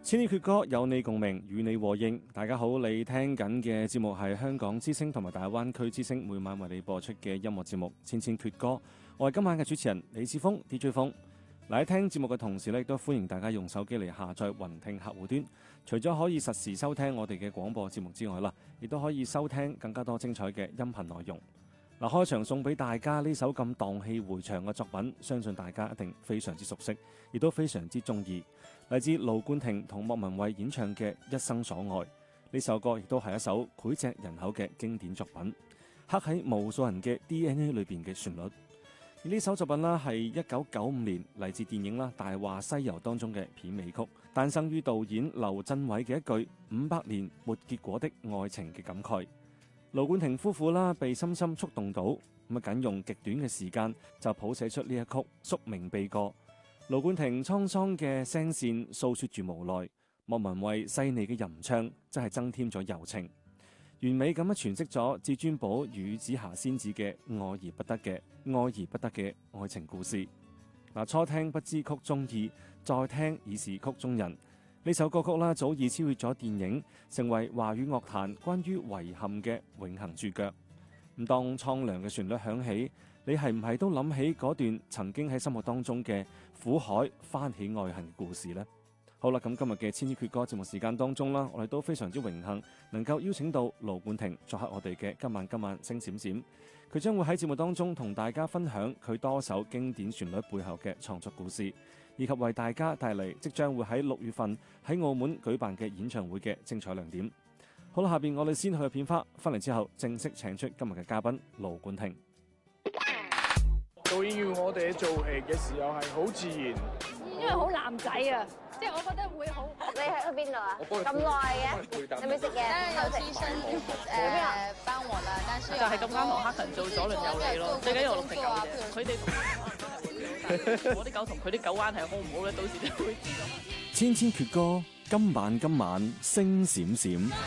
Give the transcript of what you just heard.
千年闕歌有你共鳴，與你和應。大家好，你聽緊嘅節目係香港之聲同埋大灣區之聲每晚為你播出嘅音樂節目《千千闕歌》。我係今晚嘅主持人李志峰 DJ 峰。喺聽節目嘅同時咧，亦都歡迎大家用手機嚟下載雲聽客戶端。除咗可以實時收聽我哋嘅廣播節目之外啦，亦都可以收聽更加多精彩嘅音頻內容。嗱，開場送俾大家呢首咁蕩氣迴腸嘅作品，相信大家一定非常之熟悉，亦都非常之中意。嚟自盧冠廷同莫文蔚演唱嘅《一生所愛》，呢首歌亦都係一首膾炙人口嘅經典作品，刻喺無數人嘅 DNA 裏邊嘅旋律。而呢首作品啦，係1995年嚟自電影啦《大話西遊》當中嘅片尾曲，誕生於導演劉鎮偉嘅一句500年沒結果的愛情嘅感慨。盧冠廷夫婦啦，被深深觸動到，咁僅用極短嘅時間就譜寫出呢一曲宿命悲歌。盧冠廷滄桑嘅聲線訴說住無奈，莫文蔚細膩嘅吟唱真係增添咗柔情，完美咁樣詮釋咗至尊寶與紫霞仙子嘅愛而不得嘅愛情故事。初聽不知曲中意，再聽已是曲中人。呢首歌曲啦，早已超越咗電影，成為華語樂壇關於遺憾嘅永恆注腳。咁當蒼涼嘅旋律響起，你係唔係都諗起嗰段曾經喺心目當中嘅苦海翻起愛恨嘅故事呢？好啦，咁今日嘅千千闕歌節目時間當中啦，我哋都非常之榮幸能夠邀請到盧冠廷作客我哋嘅今晚星閃閃。佢將會喺節目當中同大家分享佢多首經典旋律背後嘅創作故事，以及為大家帶嚟即將會喺6月份喺澳門舉辦嘅演唱會嘅精彩亮點。好啦，下邊我哋先去片花，翻嚟之後正式請出今日嘅嘉賓盧冠廷。 導演要我哋做戲嘅時候係好自然， 因為好男仔啊，即係我覺得會好。 你喺邊度啊？咁耐嘅，你未食嘢？ 有醫生幫我啦，但是就係咁啱同黑神做左鄰右里咯，最緊要我6隻狗啫，佢哋我啲狗同佢啲狗關係好唔好咧？到時就會知道。 千千闕歌，今晚星閃閃。